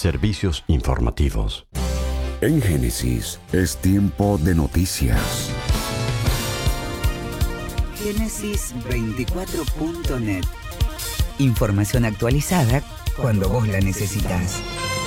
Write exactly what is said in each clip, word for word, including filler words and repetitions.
Servicios informativos. En Génesis es tiempo de noticias. Génesis veinticuatro punto net. Información actualizada cuando vos la necesitas.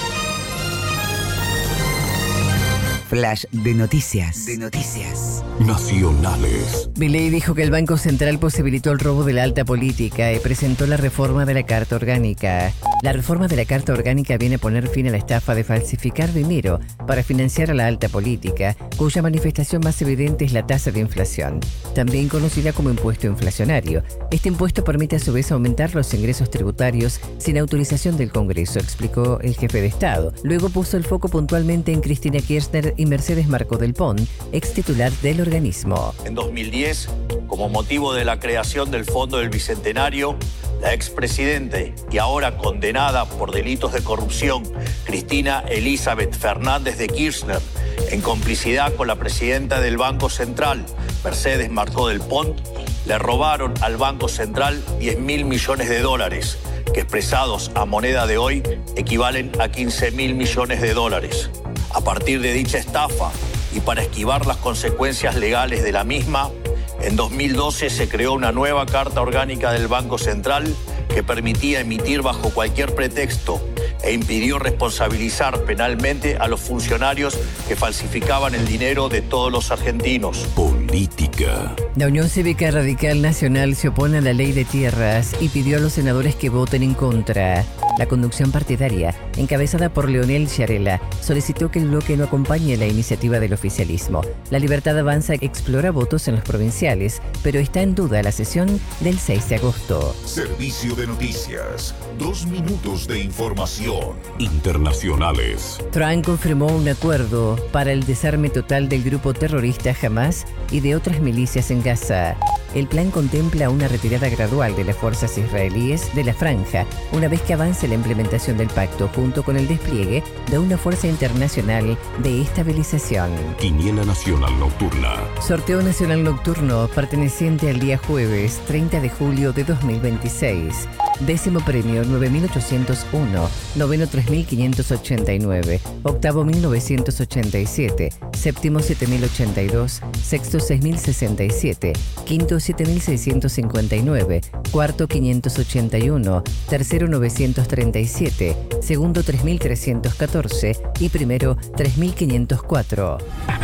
Flash de noticias. De noticias. Nacionales. Milei dijo que el Banco Central posibilitó el robo de la alta política y presentó la reforma de la Carta Orgánica. La reforma de la Carta Orgánica viene a poner fin a la estafa de falsificar dinero para financiar a la alta política, cuya manifestación más evidente es la tasa de inflación, también conocida como impuesto inflacionario. Este impuesto permite a su vez aumentar los ingresos tributarios sin autorización del Congreso, explicó el jefe de Estado. Luego puso el foco puntualmente en Cristina Kirchner y Mercedes Marco del Pont, ex titular del organismo. En dos mil diez, como motivo de la creación del Fondo del Bicentenario, la expresidenta y ahora condenada por delitos de corrupción, Cristina Elizabeth Fernández de Kirchner, en complicidad con la presidenta del Banco Central, Mercedes Marco del Pont, le robaron al Banco Central diez mil millones de dólares, que expresados a moneda de hoy equivalen a quince mil millones de dólares. A partir de dicha estafa y para esquivar las consecuencias legales de la misma, en dos mil doce se creó una nueva Carta Orgánica del Banco Central que permitía emitir bajo cualquier pretexto e impidió responsabilizar penalmente a los funcionarios que falsificaban el dinero de todos los argentinos. Política. La Unión Cívica Radical Nacional se opone a la ley de tierras y pidió a los senadores que voten en contra. La conducción partidaria, encabezada por Leonel Sciarella, solicitó que el bloque no acompañe la iniciativa del oficialismo. La Libertad Avanza explora votos en los provinciales, pero está en duda la sesión del seis de agosto. Servicio de noticias. Dos minutos de información. Internacionales. Trump confirmó un acuerdo para el desarme total del grupo terrorista Hamas y de otras milicias en Gaza. El plan contempla una retirada gradual de las fuerzas israelíes de la franja, una vez que avance la implementación del pacto, junto con el despliegue de una fuerza internacional de estabilización. Quiniela Nacional Nocturna. Sorteo Nacional Nocturno perteneciente al día jueves treinta de julio de dos mil veintiséis. Décimo premio nueve mil ochocientos uno, noveno tres mil quinientos ochenta y nueve, octavo mil novecientos ochenta y siete, séptimo siete mil ochenta y dos, sexto seis mil sesenta y siete, quinto siete mil seiscientos cincuenta y nueve, cuarto quinientos ochenta y uno, tercero novecientos treinta y siete, segundo tres mil trescientos catorce y primero tres mil quinientos cuatro.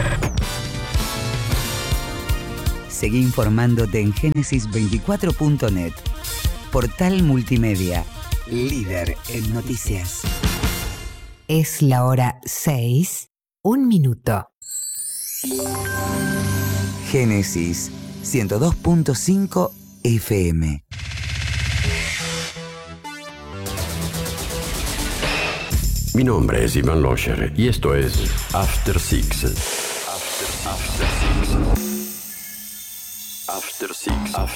Seguí informándote en Génesis veinticuatro punto net. Portal Multimedia, líder en noticias. Es la hora seis, un minuto. Génesis ciento dos punto cinco F M. Mi nombre es Iván Losher y esto es After Six. After, After Six. After Six. After